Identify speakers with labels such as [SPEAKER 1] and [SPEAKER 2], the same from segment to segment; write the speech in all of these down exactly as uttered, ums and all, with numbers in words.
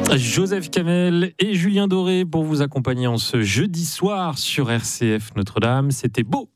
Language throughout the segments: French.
[SPEAKER 1] Joseph Kamel et Julien Doré pour vous accompagner en ce jeudi soir sur R C F Notre-Dame. C'était beau.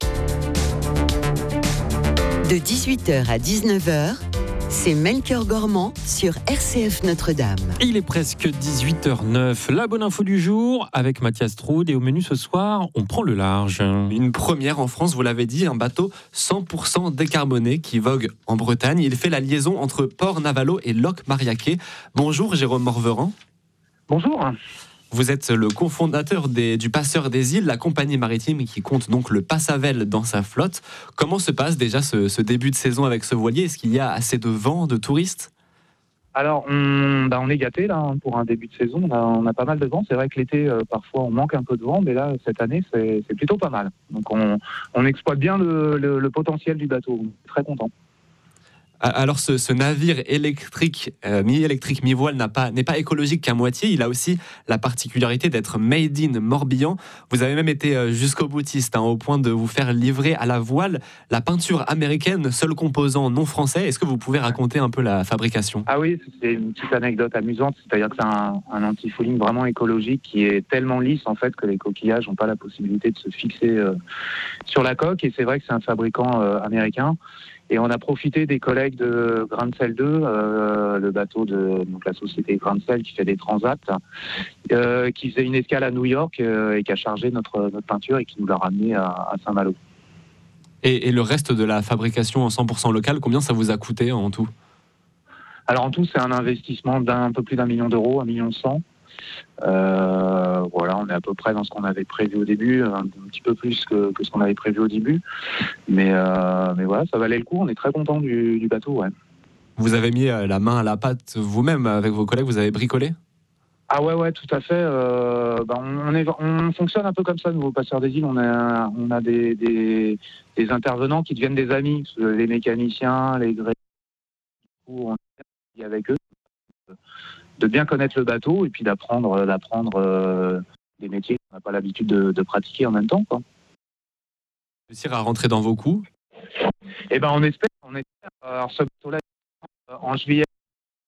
[SPEAKER 2] De dix-huit heures à dix-neuf heures, c'est Melchior Gormand sur R C F Notre-Dame.
[SPEAKER 1] Il est presque dix-huit heures neuf. La bonne info du jour avec Mathias Troude. Et au menu ce soir, on prend le large.
[SPEAKER 3] Une première en France, vous l'avez dit, un bateau cent pour cent décarboné qui vogue en Bretagne. Il fait la liaison entre Port-Navalo et Locmariaquer. Bonjour Jérôme Morveran.
[SPEAKER 4] Bonjour.
[SPEAKER 3] Vous êtes le cofondateur des, du Passeur des Îles, la compagnie maritime qui compte donc le Passavel dans sa flotte. Comment se passe déjà ce, ce début de saison avec ce voilier ? Est-ce qu'il y a assez de vent, de touristes ?
[SPEAKER 4] Alors, on, bah on est gâtés là hein, pour un début de saison. On a, on a pas mal de vent. C'est vrai que l'été, euh, parfois, on manque un peu de vent, mais là, cette année, c'est, c'est plutôt pas mal. Donc, on, on exploite bien le, le, le potentiel du bateau. On est très content.
[SPEAKER 3] Alors ce, ce navire électrique, euh, mi-électrique, mi-voile n'a pas, n'est pas écologique qu'à moitié. Il a aussi la particularité d'être made in Morbihan. Vous avez même été euh, jusqu'au boutiste, hein, au point de vous faire livrer à la voile la peinture américaine, seul composant non français. Est-ce que vous pouvez raconter un peu la fabrication ?
[SPEAKER 4] Ah oui, c'est une petite anecdote amusante. C'est-à-dire que c'est un, un anti-fouling vraiment écologique qui est tellement lisse en fait que les coquillages n'ont pas la possibilité de se fixer euh, sur la coque. Et c'est vrai que c'est un fabricant euh, américain. Et on a profité des collègues de Grancel deux, euh, le bateau de donc la société Grancel qui fait des transats, euh, qui faisait une escale à New York euh, et qui a chargé notre, notre peinture et qui nous l'a ramené à, à Saint-Malo.
[SPEAKER 3] Et, et le reste de la fabrication en cent pour cent local, combien ça vous a coûté en tout ?
[SPEAKER 4] Alors en tout, c'est un investissement d'un peu plus d'un million d'euros, un million cent. Euh, voilà, on est à peu près dans ce qu'on avait prévu au début, un, un petit peu plus que, que ce qu'on avait prévu au début, mais, euh, mais voilà, ça valait le coup, on est très content du, du bateau. Ouais.
[SPEAKER 3] Vous avez mis la main à la pâte vous-même avec vos collègues, vous avez bricolé ?
[SPEAKER 4] Ah ouais, ouais, tout à fait. Euh, bah on, on, est, on fonctionne un peu comme ça, nous, au Passeur des Îles. On a, on a des, des, des intervenants qui deviennent des amis, les mécaniciens, les grévistes, on est avec eux. De bien connaître le bateau et puis d'apprendre, d'apprendre euh, des métiers qu'on n'a pas l'habitude de, de pratiquer en même temps, quoi.
[SPEAKER 3] Réussir à rentrer dans vos coûts ?
[SPEAKER 4] Eh ben, on espère. On espère. Alors, ce bateau-là, en juillet,